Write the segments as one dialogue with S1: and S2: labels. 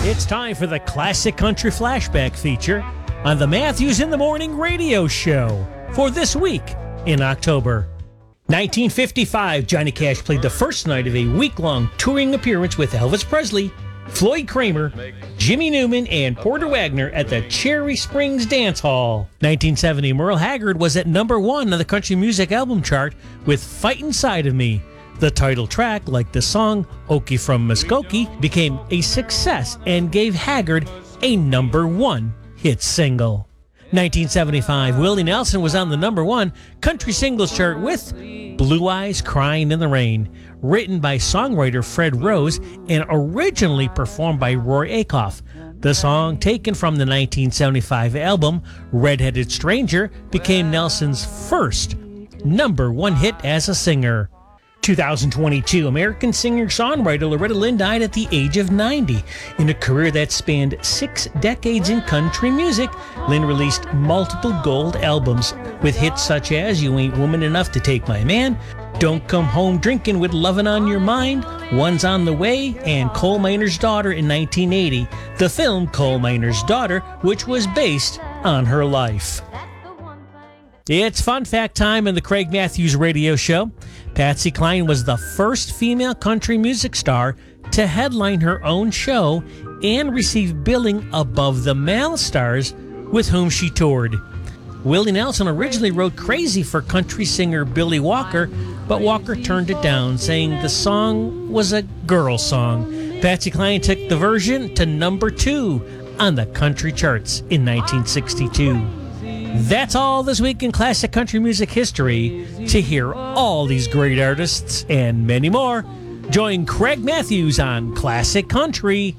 S1: It's time for the Classic Country Flashback feature on the Matthews in the Morning radio show for this week in October. 1955, Johnny Cash played the first night of a week-long touring appearance with Elvis Presley, Floyd Kramer, Jimmy Newman, and Porter Wagoner at the Cherry Springs Dance Hall. 1970, Merle Haggard was at number 1 on the country music album chart with Fight Inside of Me. The title track, like the song Okie from Muskogee, became a success and gave Haggard a number 1 hit single. 1975, Willie Nelson was on the number 1 country singles chart with Blue Eyes Crying in the Rain, written by songwriter Fred Rose and originally performed by Roy Acuff. The song, taken from the 1975 album Red-Headed Stranger, became Nelson's first number 1 hit as a singer. 2022, American singer-songwriter Loretta Lynn died at the age of 90. In a career that spanned 6 decades in country music, Lynn released multiple gold albums with hits such as You Ain't Woman Enough to Take My Man, Don't Come Home Drinkin' with Lovin' on Your Mind, One's on the Way, and Coal Miner's Daughter in 1980, the film Coal Miner's Daughter, which was based on her life. It's fun fact time in the Craig Matthews Radio Show. Patsy Cline was the first female country music star to headline her own show and receive billing above the male stars with whom she toured. Willie Nelson originally wrote Crazy for country singer Billy Walker, but Walker turned it down, saying the song was a girl song. Patsy Cline took the version to number 2 on the country charts in 1962. That's all this week in classic country music history. To hear all these great artists and many more, join Craig Matthews on Classic Country,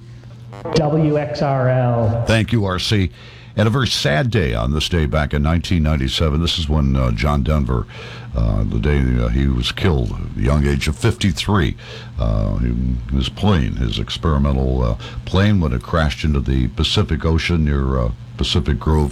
S1: WXRL.
S2: Thank you, R.C. And a very sad day on this day back in 1997. This is when John Denver, the day he was killed at the young age of 53. His plane, his experimental plane, when it crashed into the Pacific Ocean near Pacific Grove,